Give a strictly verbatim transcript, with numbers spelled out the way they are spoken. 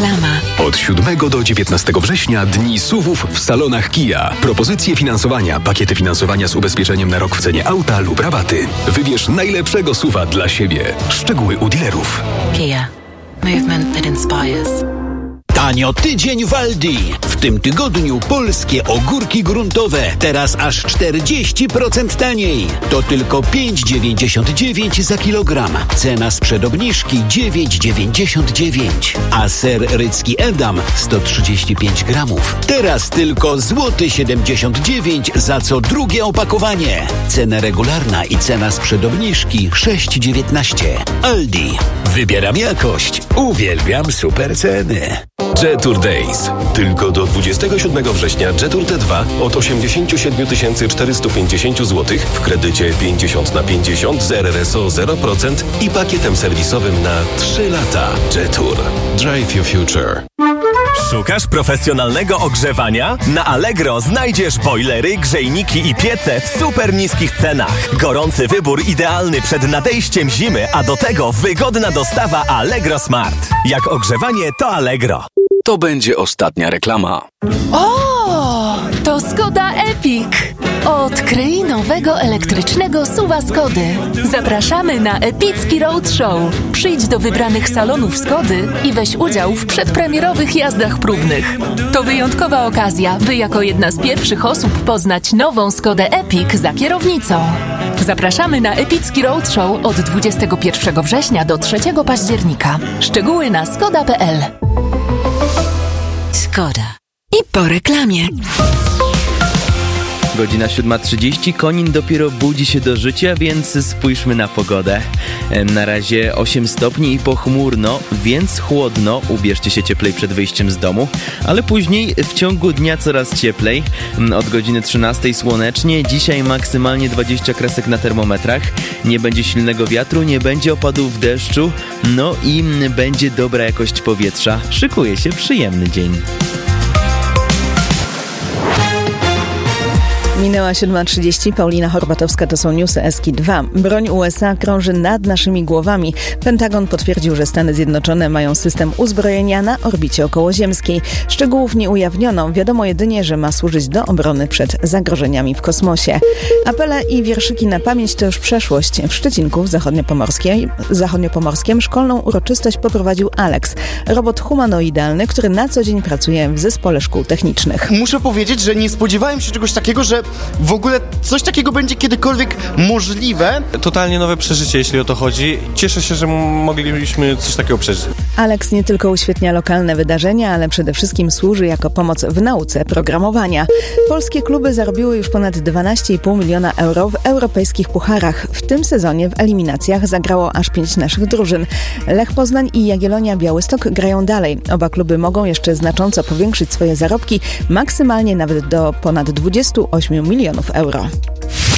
Reklama. Od siódmego do dziewiętnastego września dni S U V-ów w salonach Kia. Propozycje finansowania, pakiety finansowania z ubezpieczeniem na rok w cenie auta lub rabaty. Wybierz najlepszego S U V-a dla siebie. Szczegóły u dealerów. Kia. Movement that inspires. Tanio tydzień w Aldi. W tym tygodniu polskie ogórki gruntowe. Teraz aż czterdzieści procent taniej. To tylko pięć dziewięćdziesiąt dziewięć za kilogram. Cena sprzed obniżki dziewięć dziewięćdziesiąt dziewięć. A ser rycki Edam sto trzydzieści pięć gramów. Teraz tylko złoty siedemdziesiąt dziewięć za co drugie opakowanie. Cena regularna i cena sprzed obniżki sześć dziewiętnaście. Aldi. Wybieram jakość. Uwielbiam super ceny. Jetour Days. Tylko do dwudziestego siódmego września Jetour T dwa od osiemdziesiąt siedem tysięcy czterysta pięćdziesiąt złotych w kredycie pięćdziesiąt na pięćdziesiąt z R R S O zero procent i pakietem serwisowym na trzy lata. Jetour. Drive your future. Szukasz profesjonalnego ogrzewania? Na Allegro znajdziesz bojlery, grzejniki i piece w super niskich cenach. Gorący wybór idealny przed nadejściem zimy, a do tego wygodna dostawa Allegro Smart. Jak ogrzewanie, to Allegro. To będzie ostatnia reklama. O, to Skoda Epic. Odkryj nowego elektrycznego S U V-a Skody. Zapraszamy na epicki roadshow. Przyjdź do wybranych salonów Skody i weź udział w przedpremierowych jazdach próbnych. To wyjątkowa okazja, by jako jedna z pierwszych osób poznać nową Skodę Epic za kierownicą. Zapraszamy na epicki roadshow od dwudziestego pierwszego września do trzeciego października. Szczegóły na skoda kropka p l. Skoda. I po reklamie. Godzina siódma trzydzieści, Konin dopiero budzi się do życia, więc spójrzmy na pogodę. Na razie osiem stopni i pochmurno, więc chłodno, ubierzcie się cieplej przed wyjściem z domu, ale później w ciągu dnia coraz cieplej. Od godziny trzynastej słonecznie, dzisiaj maksymalnie dwadzieścia kresek na termometrach, nie będzie silnego wiatru, nie będzie opadów deszczu, no i będzie dobra jakość powietrza. Szykuje się przyjemny dzień. Minęła siódma trzydzieści, Paulina Horbatowska, to są newsy S K I dwa. Broń U S A krąży nad naszymi głowami. Pentagon potwierdził, że Stany Zjednoczone mają system uzbrojenia na orbicie okołoziemskiej. Szczegółów nie ujawniono, wiadomo jedynie, że ma służyć do obrony przed zagrożeniami w kosmosie. Apele i wierszyki na pamięć to już przeszłość. W Szczecinku w Zachodniopomorskiej, Zachodniopomorskiem szkolną uroczystość poprowadził Alex, robot humanoidalny, który na co dzień pracuje w zespole szkół technicznych. Muszę powiedzieć, że nie spodziewałem się czegoś takiego, że w ogóle coś takiego będzie kiedykolwiek możliwe. Totalnie nowe przeżycie, jeśli o to chodzi. Cieszę się, że mogliśmy coś takiego przeżyć. Alex nie tylko uświetnia lokalne wydarzenia, ale przede wszystkim służy jako pomoc w nauce programowania. Polskie kluby zarobiły już ponad dwanaście i pół miliona euro w europejskich pucharach. W tym sezonie w eliminacjach zagrało aż pięć naszych drużyn. Lech Poznań i Jagiellonia Białystok grają dalej. Oba kluby mogą jeszcze znacząco powiększyć swoje zarobki, maksymalnie nawet do ponad dwudziestu ośmiu milionów euro.